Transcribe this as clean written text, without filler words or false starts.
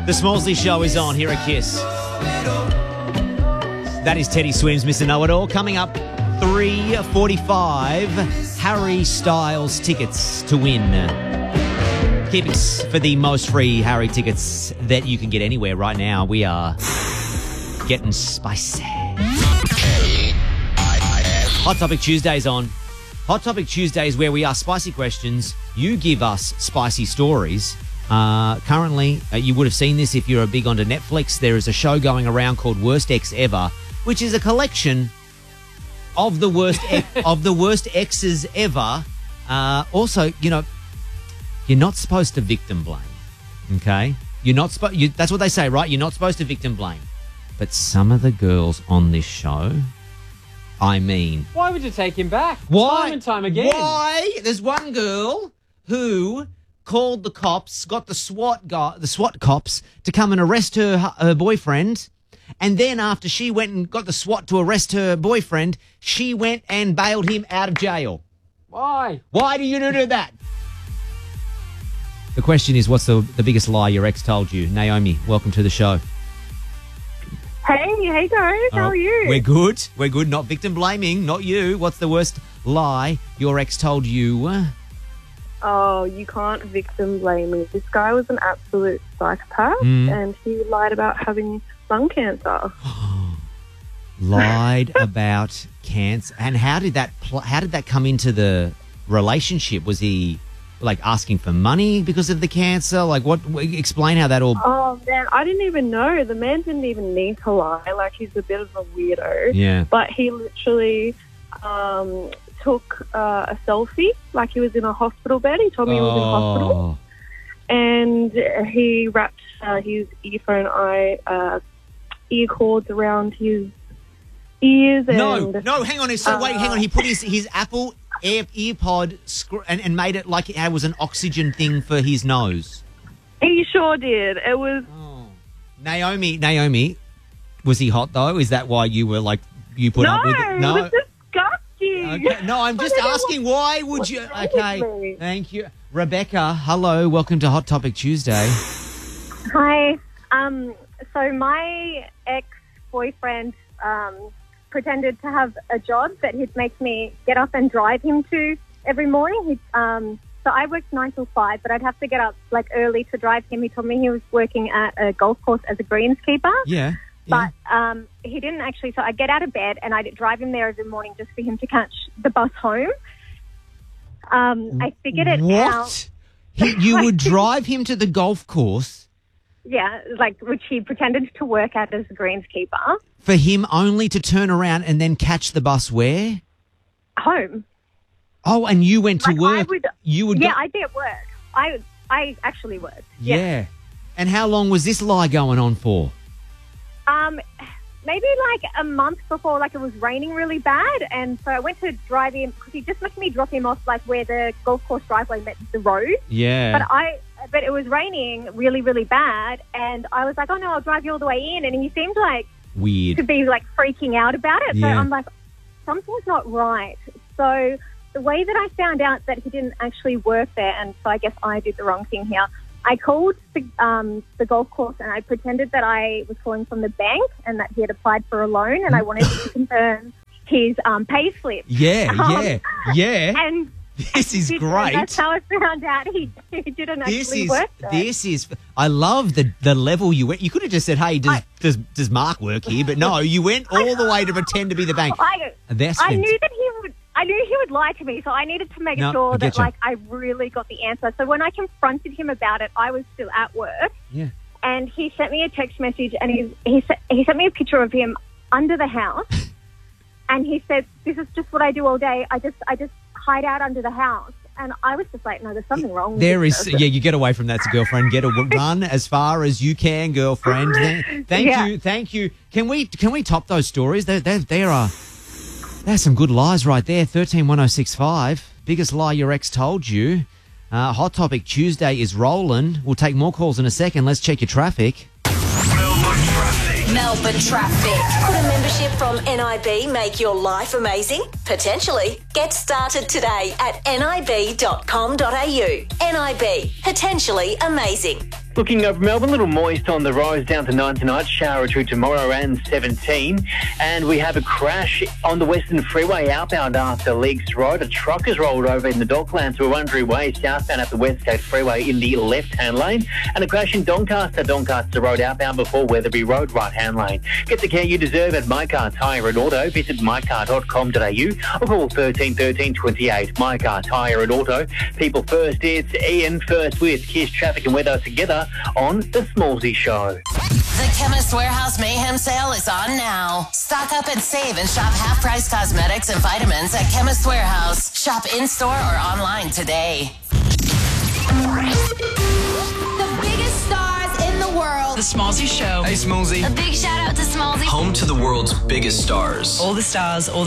The Smallsy Show is on here at Kiss. That is Teddy Swims, Mr. Know-It-All. Coming up, 3:45, Harry Styles tickets to win. Keep it for the most free Harry tickets that you can get anywhere right now. We are getting spicy. Hot Topic Tuesday's on. Hot Topic Tuesday is where we ask spicy questions. You give us spicy stories. Currently, you would have seen this if you're big onto Netflix. There is a show going around called Worst Ex Ever, which is a collection of the worst of the worst exes ever. Also, you're not supposed to victim blame. Okay, you're not supposed. That's what they say, right? You're not supposed to victim blame. But some of the girls on this show, I mean, why would you take him back? Why? Time and time again. Why? There's one girl who called the cops, got the SWAT cops to come and arrest her boyfriend, and then after she went and got the SWAT to arrest her boyfriend, she went and bailed him out of jail. Why? Why do you do that? The question is, what's the biggest lie your ex told you? Naomi, welcome to the show. Hey guys, how are you? We're good. We're good. Not victim blaming, not you. What's the worst lie your ex told you? Oh, you can't victim blame me. This guy was an absolute psychopath and he lied about having lung cancer. Lied about cancer. And how did that come into the relationship? Was he like asking for money because of the cancer? Like what? Explain how that all... Oh, man, I didn't even know. The man didn't even need to lie. Like, he's a bit of a weirdo. Yeah. But he literally took a selfie, like he was in a hospital bed. He told me he was in hospital. And he wrapped his earphone ear cords around his ears. No, hang on. So wait, hang on. He put his Apple earpod and made it like it was an oxygen thing for his nose. He sure did. It was... Oh. Naomi, was he hot though? Is that why you were like, you put up with it? No, it was disgusting. Okay. No, I'm just asking, why would you... Okay, thank you. Rebecca, hello. Welcome to Hot Topic Tuesday. Hi. So my ex-boyfriend pretended to have a job that he'd make me get up and drive him to every morning. So I worked 9 till 5, but I'd have to get up like early to drive him. He told me he was working at a golf course as a greenskeeper. Yeah. But he didn't actually. So I'd get out of bed and I'd drive him there every morning just for him to catch the bus home. I figured it out. You would drive him to the golf course? Yeah, like which he pretended to work at as a greenskeeper. For him only to turn around and then catch the bus where? Home. Oh, and you went to work. Yeah, I'd be at work. I actually worked. Yeah. And how long was this lie going on for? Maybe like a month before, like it was raining really bad, and so I went to drive him because he just let me drop him off like where the golf course driveway met the road. Yeah. But it was raining really, really bad, and I was like, oh no, I'll drive you all the way in, and he seemed like weird to be like freaking out about it. Yeah. So I'm like, something's not right. So the way that I found out that he didn't actually work there, and so I guess I did the wrong thing here, I called the golf course and I pretended that I was calling from the bank and that he had applied for a loan and I wanted to confirm his pay slip. Yeah. And this is great. That's how I found out he didn't actually work there. I love the level you went. You could have just said, hey, does Mark work here? But no, you went all the way to pretend to be the bank. I knew he would lie to me, so I needed to make sure that I really got the answer. So when I confronted him about it, I was still at work. Yeah. And he sent me a text message, and he sent me a picture of him under the house, and he said, "This is just what I do all day. I just hide out under the house." And I was just like, "No, there's something wrong with this person." You get away from that, girlfriend. Get a run as far as you can, girlfriend. Thank you. Can we top those stories? There's some good lies right there. 131065. Biggest lie your ex told you. Hot Topic Tuesday is rolling. We'll take more calls in a second. Let's check your traffic. Melbourne traffic. Could a membership from NIB make your life amazing? Potentially. Get started today at nib.com.au. NIB. Potentially amazing. Looking over Melbourne, a little moist on the roads, down to 9 tonight, shower or two tomorrow and 17. And we have a crash on the Western Freeway outbound after Leaks Road. A truck has rolled over in the Docklands to a Wurundjeri Way southbound at the Westgate Freeway in the left-hand lane. And a crash in Doncaster Road outbound before Weatherby Road, right-hand lane. Get the care you deserve at My Car Tyre and Auto. Visit mycar.com.au or call 13 13 28. My Car Tyre and Auto. People first. It's Ian first with Kiss Traffic and Weather together on The Smallsy Show. The Chemist Warehouse Mayhem Sale is on now. Stock up and save and shop half-price cosmetics and vitamins at Chemist Warehouse. Shop in-store or online today. The biggest stars in the world. The Smallsy Show. Hey, Smallsy. A big shout out to Smallsy. Home to the world's biggest stars. All the stars, all the